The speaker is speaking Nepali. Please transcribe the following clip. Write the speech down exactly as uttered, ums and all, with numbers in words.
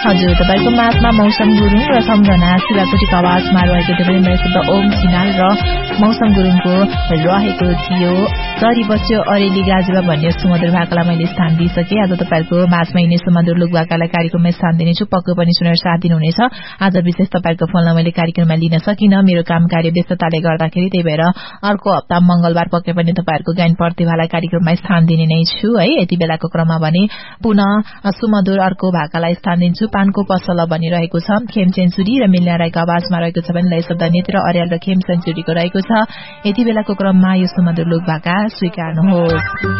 हजुर तपाईको माझमा मौसम गुरुङ र सम्झना शिवाकोटीको आवाजमा रहेको थियो भने शब्द ओम सिनाल र मौसम गुरुङको रहेको थियो सरी बच्यो अरेली गाजुवा भन्ने सुमधुर भाकालाई मैले स्थान दिइसके। आज तपाईको माझमा यिनै सुमधुर लोक भाकालाई कार्यक्रममा स्थान दिनेछु, पक्कै पनि सुनेर साथ दिनुहुनेछ। आज विशेष तपाईको फोनलाई मैले कार्यक्रममा लिन सकिन, मेरो काम कार्य व्यस्तताले गर्दाखेरि, त्यही भएर अर्को हप्ता मंगलबार पक्कै पनि तपाईहरुको गायन प्रतिभालाई कार्यक्रममा स्थान दिने नै छु है। यति बेलाको क्रममा भने पुनः सुमधुर अर्को भाकालाई स्थान दिन्छु। पानको पसल भनिरहेको छ खेम सेन्चुरी र मिलना राईको आवाजमा रहेको छ भने लय शब्द नेत्र अर्याल र खेम सेन्चुरीको रहेको छ। यति बेलाको क्रममा यो सुमधुर लोक भाका स्वीकार्नुहोस्।